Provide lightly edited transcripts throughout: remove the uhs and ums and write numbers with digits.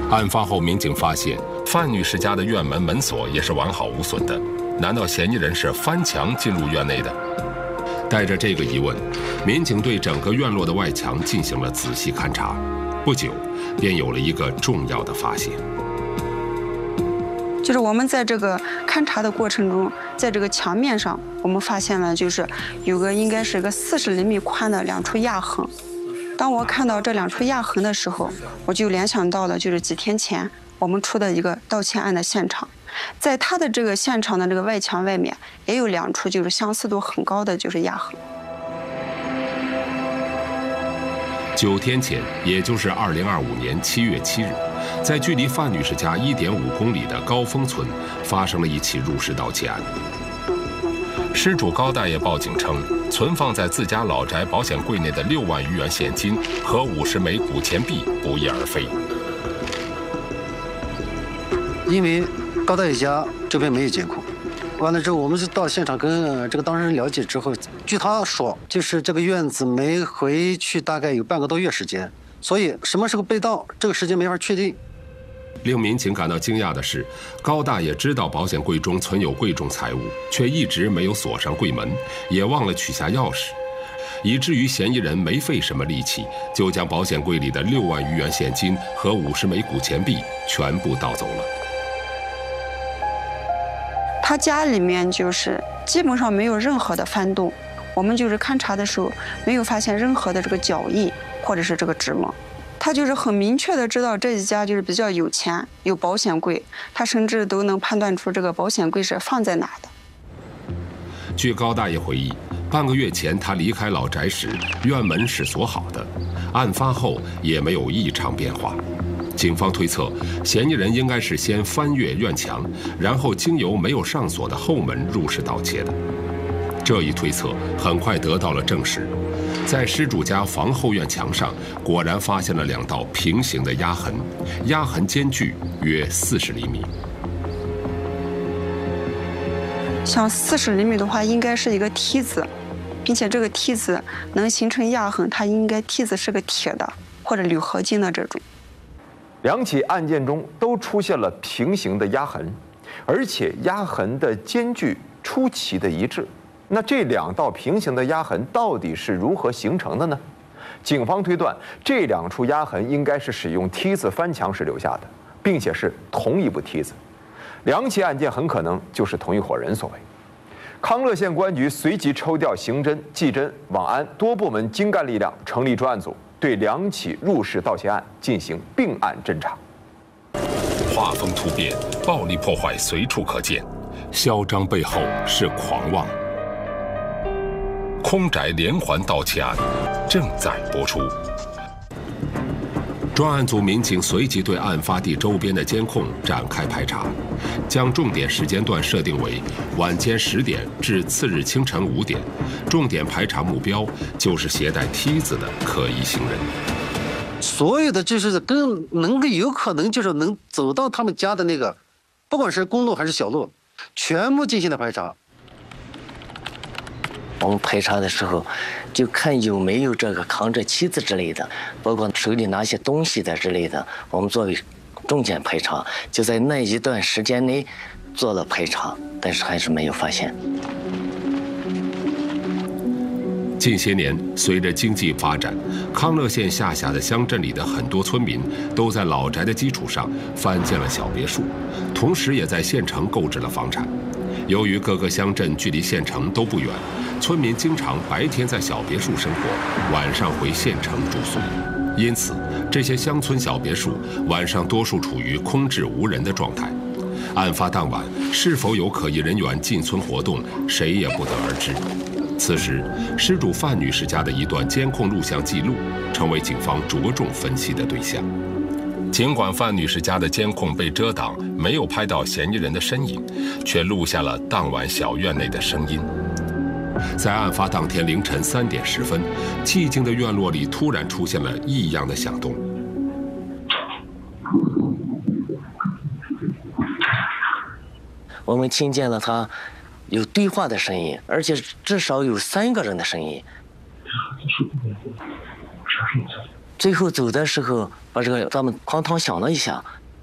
案发后，民警发现范女士家的院门门锁也是完好无损的，难道嫌疑人是翻墙进入院内的？带着这个疑问，民警对整个院落的外墙进行了仔细勘查，不久，便有了一个重要的发现。 就是我们在这个勘查的过程中，在这个墙面上，我们发现了就是有个应该是个40厘米宽的2处压痕。当我看到这2处压痕的时候，我就联想到了就是几天前我们出的一个盗窃案的现场，在它的这个现场的这个外墙外面也有2处就是相似度很高的就是压痕。 9天前，也就是2025年7月7日，在距离范女士家1.5公里的高峰村，发生了一起入室盗窃案。失主高大爷报警称，存放在自家老宅保险柜内的6万余元现金和50枚古钱币不翼而飞。 因为高大爷家这边没有监控，完了之后，我们就到现场跟这个当事人了解之后，据他说，就是这个院子没回去大概有半个多月时间，所以什么时候被盗，这个时间没法确定。 令民警感到惊讶的是，高大爷知道保险柜中存有贵重财物，却一直没有锁上柜门，也忘了取下钥匙，以至于嫌疑人没费什么力气，就将保险柜里的6万余元现金和50枚古钱币全部盗走了。 他家里面就是基本上没有任何的翻动，我们就是勘查的时候没有发现任何的这个脚印或者是这个指纹。他就是很明确的知道这一家就是比较有钱，有保险柜，他甚至都能判断出这个保险柜是放在哪的。 据高大爷回忆，半个月前他离开老宅时，院门是锁好的，案发后也没有异常变化。警方推测，嫌疑人应该是先翻越院墙，然后经由没有上锁的后门入室盗窃的。这一推测很快得到了证实，在失主家房后院墙上，果然发现了2道平行的压痕，压痕间距约40厘米。 像40厘米的话，应该是一个梯子，并且这个梯子能形成压痕，它应该梯子是个铁的或者铝合金的这种。 2起案件中都出现了平行的压痕，而且压痕的间距出奇的一致。那这2道平行的压痕到底是如何形成的呢？警方推断，这2处压痕应该是使用梯子翻墙时留下的，并且是同一部梯子。2起案件很可能就是同一伙人所为。康乐县公安局随即抽调刑侦、技侦、网安多部门精干力量，成立专案组，对2起入室盗窃案进行并案侦查。 画风突变，暴力破坏随处可见，嚣张背后是狂妄。空宅连环盗窃案正在播出。专案组民警随即对案发地周边的监控展开排查，将重点时间段设定为晚间10点至次日清晨5点，重点排查目标就是携带梯子的可疑行人。 所有的就是能够有可能就是能走到他们家的那个，不管是公路还是小路，全部进行了排查。 我们排查的时候，就看有没有这个扛着妻子之类的，包括手里拿些东西的之类的，我们作为重点排查，就在那一段时间内做了排查，但是还是没有发现。 近些年，随着经济发展，康乐县下辖的乡镇里的很多村民都在老宅的基础上翻建了小别墅，同时也在县城购置了房产。由于各个乡镇距离县城都不远，村民经常白天在小别墅生活，晚上回县城住宿。因此，这些乡村小别墅晚上多数处于空置无人的状态。案发当晚，是否有可疑人员进村活动，谁也不得而知。此时，失主范女士家的一段监控录像记录成为警方着重分析的对象。尽管范女士家的监控被遮挡，没有拍到嫌疑人的身影，却录下了当晚小院内的声音。在案发当天凌晨3点10分，寂静的院落里突然出现了异样的响动。 我们听见了他有对话的声音，而且至少有3个人的声音。 最后走的时候，把这个咱们哐当响了一下。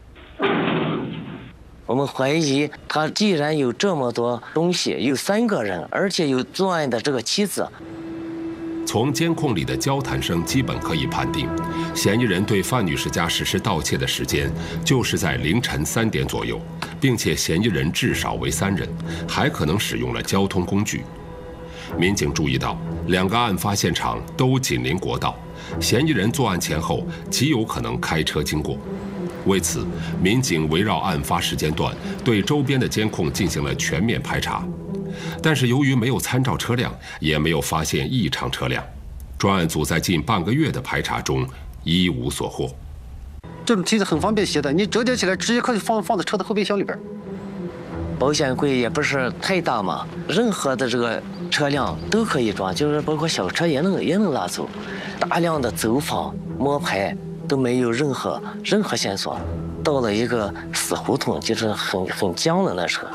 我们怀疑他既然有这么多东西，有3个人，而且有作案的这个妻子。 从监控里的交谈声基本可以判定，嫌疑人对范女士家实施盗窃的时间就是在凌晨3点左右，并且嫌疑人至少为3人，还可能使用了交通工具。民警注意到，2个案发现场都紧邻国道，嫌疑人作案前后极有可能开车经过。为此，民警围绕案发时间段对周边的监控进行了全面排查。但是由于没有参照车辆，也没有发现异常车辆，专案组在近半个月的排查中一无所获。 这种梯子很方便携带，你折叠起来直接可以放在车的后备箱里边。 保险柜也不是太大嘛，任何的这个车辆都可以装，就是包括小车也能拉走。大量的走访摸排都没有任何线索，到了一个死胡同，就是很僵的那车。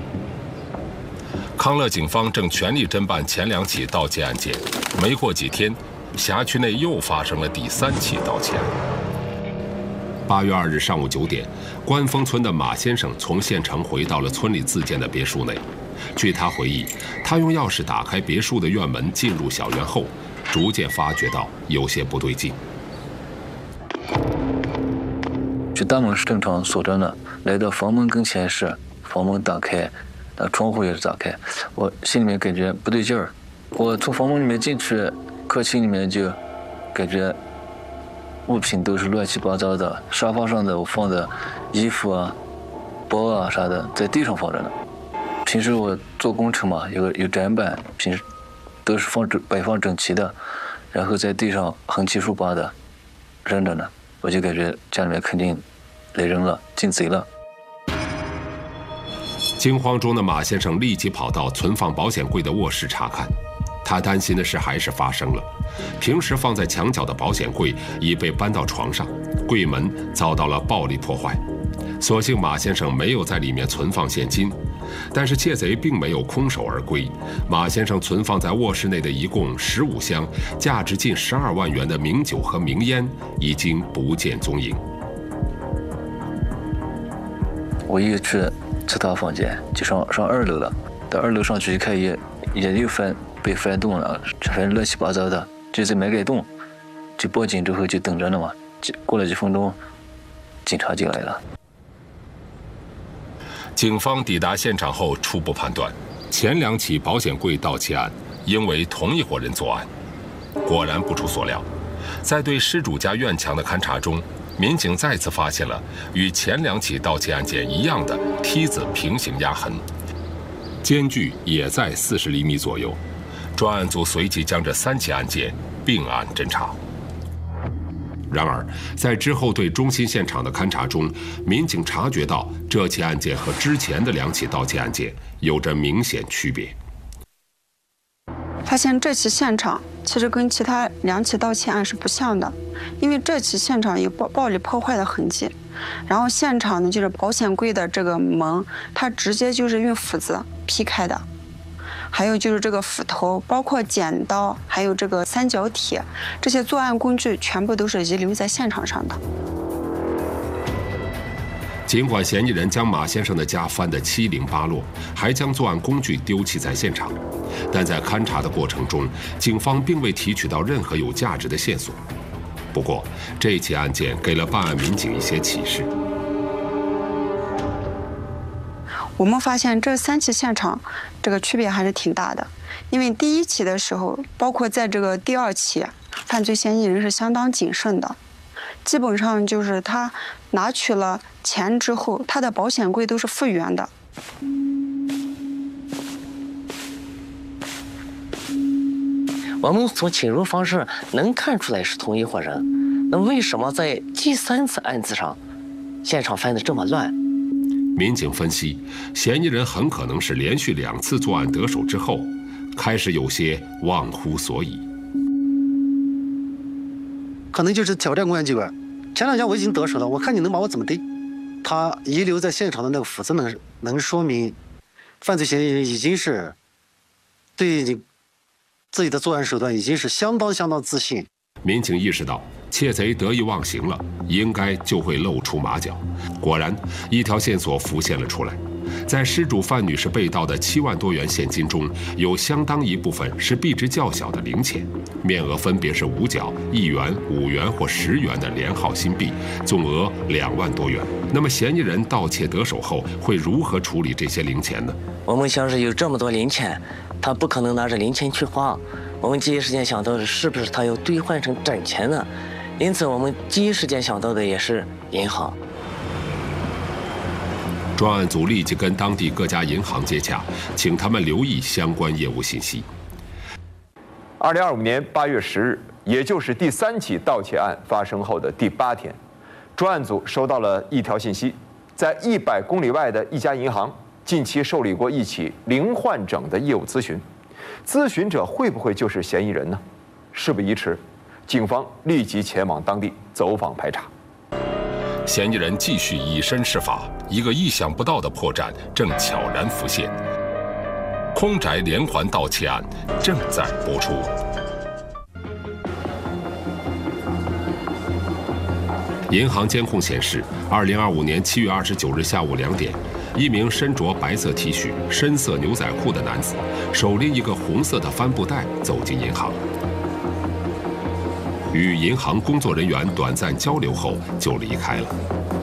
康乐警方正全力侦办前2起盗窃案件，没过几天，辖区内又发生了第3起盗窃案。8月2日上午9点，关峰村的马先生从县城回到了村里自建的别墅内。据他回忆，他用钥匙打开别墅的院门，进入小院后，逐渐发觉到有些不对劲。 这大门是正常锁着呢，来到房门跟前时，房门打开。窗户也是打开，我心里面感觉不对劲儿。我从房门里面进去，客厅里面就感觉物品都是乱七八糟的，沙发上的我放的衣服啊、包啊啥的，在地上放着呢。平时我做工程嘛，有展板，平时都是摆放整齐的，然后在地上横七竖八的扔着呢，我就感觉家里面肯定来人了，进贼了。 惊慌中的马先生立即跑到存放保险柜的卧室查看，他担心的事还是发生了。平时放在墙角的保险柜已被搬到床上，柜门遭到了暴力破坏。所幸马先生没有在里面存放现金，但是窃贼并没有空手而归。马先生存放在卧室内的一共15箱，价值近12万元的名酒和名烟已经不见踪影。 我一去他房间就上2楼了，到2楼上去一看也又被翻动了，反正乱七八糟的，就在没改动，就报警之后就等着呢嘛，过了几分钟，警察就来了。 警方抵达现场后，初步判断，前2起保险柜盗窃案应为同一伙人作案。果然不出所料，在对失主家院墙的勘查中，民警再次发现了与前2起盗窃案件一样的梯子平行压痕，间距也在40厘米左右。专案组随即将这3起案件并案侦查。然而，在之后对中心现场的勘查中，民警察觉到这起案件和之前的2起盗窃案件有着明显区别。 发现这起现场其实跟其他2起盗窃案是不像的，因为这起现场有暴力破坏的痕迹，然后现场呢就是保险柜的这个门，它直接就是用斧子劈开的，还有就是这个斧头，包括剪刀，还有这个三角铁，这些作案工具全部都是遗留在现场上的。 尽管嫌疑人将马先生的家翻得七零八落，还将作案工具丢弃在现场，但在勘查的过程中，警方并未提取到任何有价值的线索。不过，这起案件给了办案民警一些启示。 我们发现这3起现场这个区别还是挺大的，因为第1起的时候，包括在这个第2起，犯罪嫌疑人是相当谨慎的，基本上就是他拿取了钱之后，他的保险柜都是复原的。 我们从侵入方式能看出来是同一伙人，那为什么在第3次案子上，现场翻得这么乱？ 民警分析，嫌疑人很可能是连续2次作案得手之后，开始有些忘乎所以。 可能就是挑战公安机关。前2家我已经得手了，我看你能把我怎么逮？他遗留在现场的那个斧子能说明，犯罪嫌疑人已经是对你自己的作案手段已经是相当自信。 民警意识到， 窃贼得意忘形了，应该就会露出马脚。果然，一条线索浮现了出来。在失主范女士被盗的7万多元现金中，有相当一部分是币值较小的零钱，面额分别是5角、1元、5元或10元的连号新币，总额2万多元。那么，嫌疑人盗窃得手后会如何处理这些零钱呢？ 我们想是有这么多零钱，他不可能拿着零钱去花。我们第一时间想到的是不是他要兑换成真钱呢？因此，我们第一时间想到的也是银行。 专案组立即跟当地各家银行接洽，请他们留意相关业务信息。 2025年8月10日，也就是第3起盗窃案发生后的第8天，专案组收到了一条信息，在100公里外的一家银行近期受理过一起零换整的业务咨询，咨询者会不会就是嫌疑人呢？事不宜迟，警方立即前往当地走访排查。 嫌疑人继续以身试法，一个意想不到的破绽正悄然浮现。空宅连环盗窃案正在播出。银行监控显示，2025年7月29日下午2点，一名身着白色 T 恤、深色牛仔裤的男子，手拎一个红色的帆布袋走进银行。与银行工作人员短暂交流后就离开了。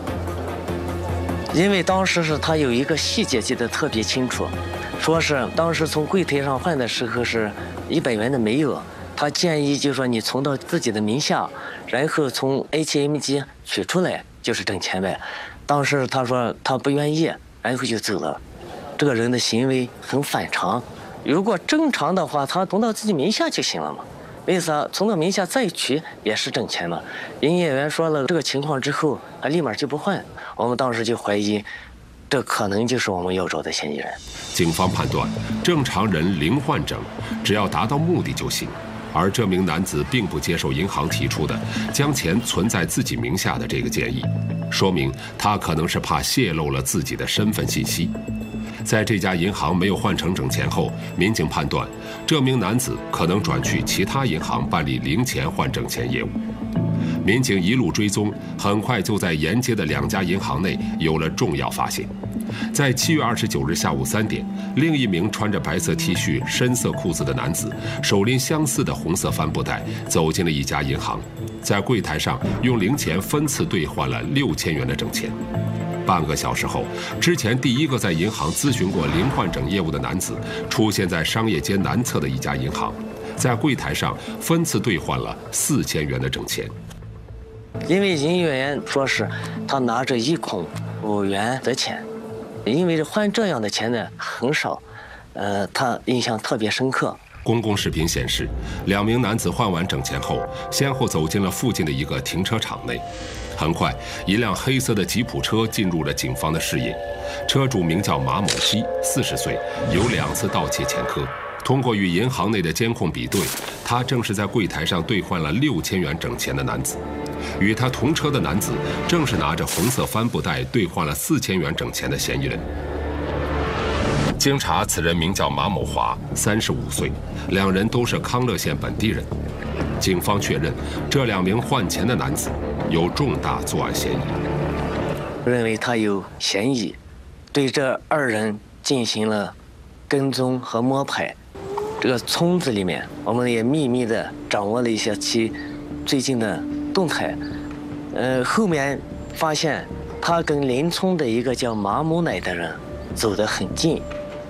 因为当时是他有一个细节记得特别清楚，说是当时从柜台上换的时候是100元的没有，他建议就说你存到自己的名下，然后从 ATM 机取出来就是挣钱呗。当时他说他不愿意，然后就走了。这个人的行为很反常，如果正常的话，他存到自己名下就行了嘛。为啥存到名下再取也是挣钱嘛？营业员说了这个情况之后，他立马就不换。我们当时就怀疑，这可能就是我们要找的嫌疑人。 警方判断，正常人零换整，只要达到目的就行。而这名男子并不接受银行提出的将钱存在自己名下的这个建议，说明他可能是怕泄露了自己的身份信息。在这家银行没有换成整钱后，民警判断这名男子可能转去其他银行办理零钱换整钱业务。民警一路追踪，很快就在沿街的2家银行内有了重要发现。在7月29日下午3点，另一名穿着白色 T 恤、深色裤子的男子，手拎相似的红色帆布袋，走进了一家银行，在柜台上用零钱分次兑换了6000元的整钱。半个小时后，之前第一个在银行咨询过零换整业务的男子出现在商业街南侧的一家银行，在柜台上分次兑换了4000元的整钱。 因为营业员说是他拿着1捆5元的钱，因为换这样的钱呢很少，他印象特别深刻。 公共视频显示，2名男子换完整钱后，先后走进了附近的一个停车场内。很快，一辆黑色的吉普车进入了警方的视野。车主名叫马某基，40岁，有2次盗窃前科。通过与银行内的监控比对，他正是在柜台上兑换了6000元整钱的男子。与他同车的男子正是拿着红色帆布袋兑换了4000元整钱的嫌疑人。经查，此人名叫马某华，35岁，2人都是康乐县本地人。警方确认，这2名换钱的男子有重大作案嫌疑， 认为他有嫌疑，对这2人进行了跟踪和摸排。这个村子里面，我们也秘密的掌握了一些其最近的动态。后面发现他跟邻村的一个叫马某乃的人走得很近。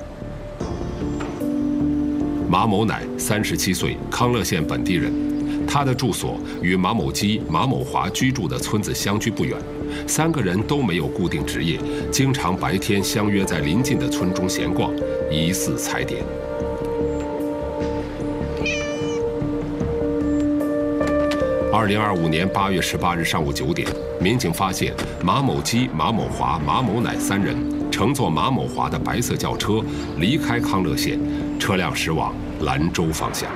马某乃37岁，康乐县本地人。他的住所与马某基、马某华居住的村子相距不远，3个人都没有固定职业，经常白天相约在邻近的村中闲逛，疑似踩点。2025年8月18日上午9点，民警发现马某基、马某华、马某乃3人乘坐马某华的白色轿车离开康乐县，车辆驶往兰州方向。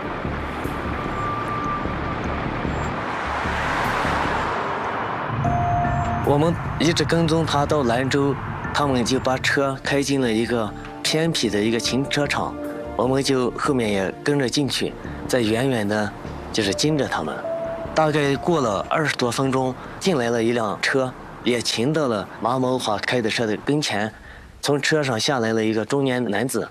我们一直跟踪他到兰州，他们就把车开进了一个偏僻的一个停车场，我们就后面也跟着进去，在远远的就是盯着他们。 大概过了20多分钟，进来了一辆车，也停到了马某华开的车的跟前。从车上下来了一个中年男子。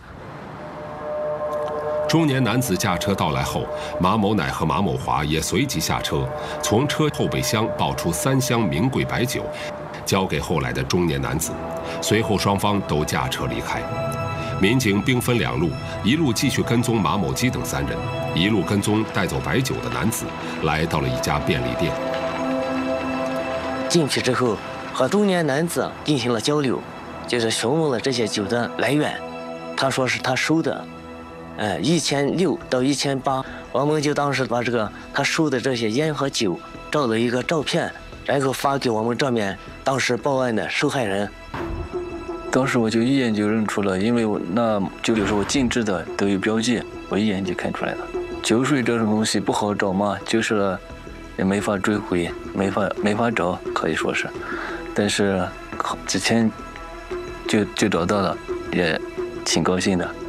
中年男子驾车到来后，马某乃和马某华也随即下车，从车后备箱抱出3箱名贵白酒，交给后来的中年男子。随后双方都驾车离开。民警兵分2路，一路继续跟踪马某基等3人，一路跟踪带走白酒的男子，来到了一家便利店。 进去之后，和中年男子进行了交流，就是询问了这些酒的来源。他说是他收的，1600到1800。我们就当时把他收的这些烟和酒照了一个照片，然后发给我们这边当时报案的受害人。 当时我就一眼就认出了，因为我那酒里是我禁制的，都有标记，我一眼就看出来了。酒水这种东西不好找嘛，就是了，也没法追回，没法找，可以说是。但是之前就找到了，也挺高兴的。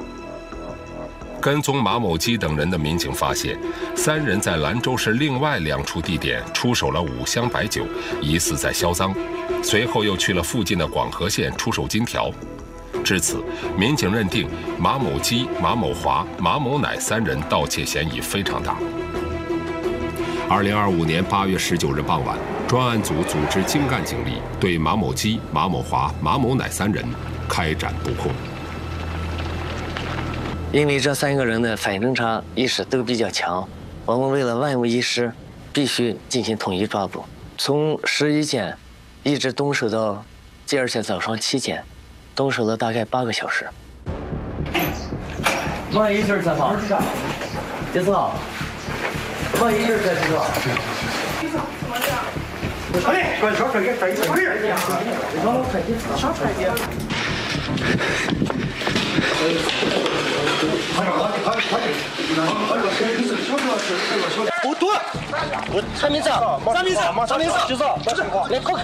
跟踪马某基等人的民警发现，3人在兰州市另外2处地点出手了5箱白酒，疑似在销赃。随后又去了附近的广河县出售金条。至此，民警认定马某基、马某华、马某乃3人盗窃嫌疑非常大。2025年8月19日傍晚，专案组组织精干警力对马某基、马某华、马某乃3人开展布控。 因为这3个人的反侦查意识都比较强，我们为了万无一失，必须进行统一抓捕。从11点一直动手到第2天早上7点，动手了大概8个小时。慢一点再放。别走。慢一点再走。哎，快小车给拽一拽。小车给。多，3名上，3名上，就走，来，快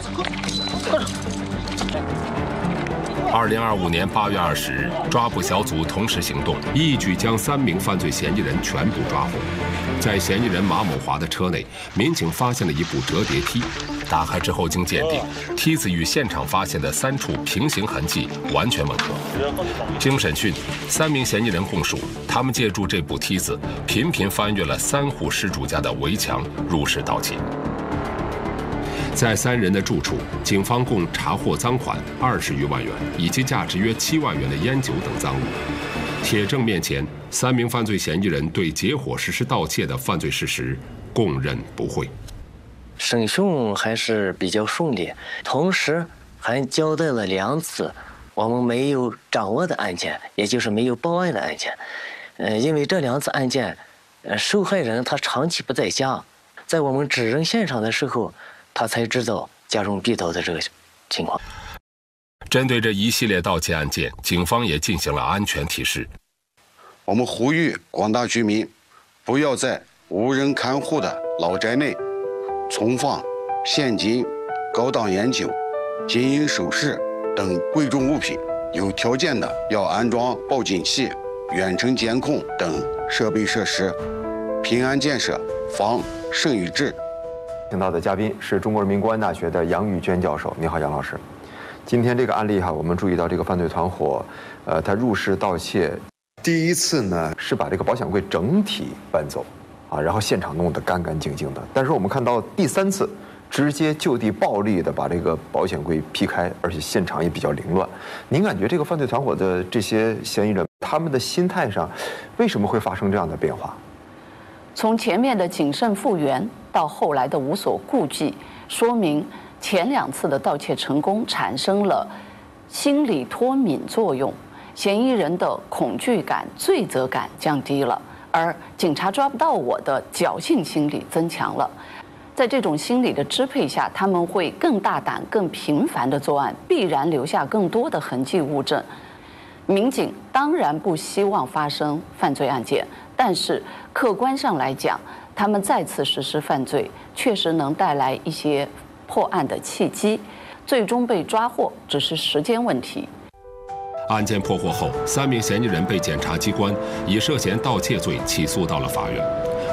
！2025年8月20日，抓捕小组同时行动，一举将3名犯罪嫌疑人全部抓获。在嫌疑人马某华的车内，民警发现了一部折叠梯。打开之后，经鉴定，梯子与现场发现的3处平行痕迹完全吻合。经审讯，3名嫌疑人供述，他们借助这部梯子，频频翻越了3户失主家的围墙入室盗窃。在3人的住处，警方共查获赃款20余万元，以及价值约7万元的烟酒等赃物。铁证面前，3名犯罪嫌疑人对结伙实施盗窃的犯罪事实供认不讳。 审讯还是比较顺利，同时还交代了2次我们没有掌握的案件，也就是没有报案的案件。因为这2次案件，受害人他长期不在家，在我们指认现场的时候，他才知道家中被盗的这个情况。 针对这一系列盗窃案件，警方也进行了安全提示。 我们呼吁广大居民，不要在无人看护的老宅内存放现金、高档烟酒、金银首饰等贵重物品，有条件的要安装报警器、远程监控等设备设施。平安建设防胜于治。 请到的嘉宾是中国人民公安大学的杨玉娟教授。你好，杨老师。今天这个案例哈，我们注意到这个犯罪团伙，他入室盗窃，第一次呢是把这个保险柜整体搬走，啊，然后现场弄得干干净净的。但是我们看到第3次，直接就地暴力的把这个保险柜劈开，而且现场也比较凌乱。您感觉这个犯罪团伙的这些嫌疑人，他们的心态上，为什么会发生这样的变化？ 从前面的谨慎复原到后来的无所顾忌，说明前2次的盗窃成功产生了心理脱敏作用，嫌疑人的恐惧感、罪责感降低了，而警察抓不到我的侥幸心理增强了。在这种心理的支配下，他们会更大胆、更频繁地作案，必然留下更多的痕迹物证。民警当然不希望发生犯罪案件，但是客观上来讲，他们再次实施犯罪，确实能带来一些破案的契机，最终被抓获只是时间问题。 案件破获后，3名嫌疑人被检察机关以涉嫌盗窃罪起诉到了法院。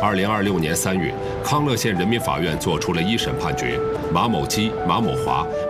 2026年3月，康乐县人民法院作出了一审判决，马某基、马某华